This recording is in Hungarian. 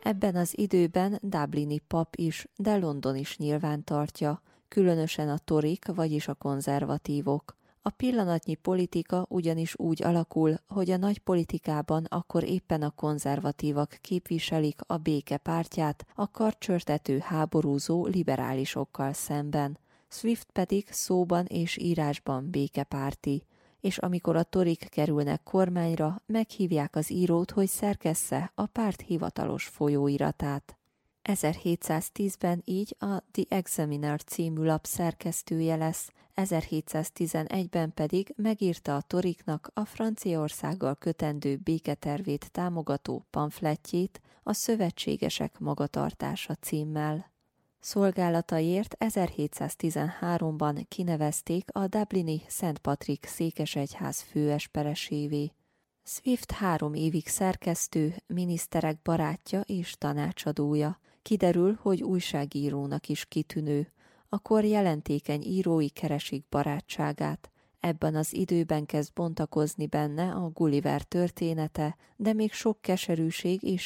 Ebben az időben dublini pap is, de London is nyilván tartja, különösen a torik, vagyis a konzervatívok. A pillanatnyi politika ugyanis úgy alakul, hogy a nagy politikában akkor éppen a konzervatívak képviselik a béke pártját a kartcsörtető háborúzó liberálisokkal szemben. Swift pedig szóban és írásban békepárti, és amikor a torik kerülnek kormányra, meghívják az írót, hogy szerkessze a párt hivatalos folyóiratát. 1710-ben így a The Examiner című lap szerkesztője lesz, 1711-ben pedig megírta a toriknak a Franciaországgal kötendő béketervét támogató pamflettjét, a Szövetségesek magatartása címmel. Szolgálataiért 1713-ban kinevezték a dublini Szent Patrik székesegyház főesperesévé. Swift 3 évig szerkesztő, miniszterek barátja és tanácsadója. Kiderül, hogy újságírónak is kitűnő. A kor jelentékeny írói keresik barátságát. Ebben az időben kezd bontakozni benne a Gulliver története, de még sok keserűség és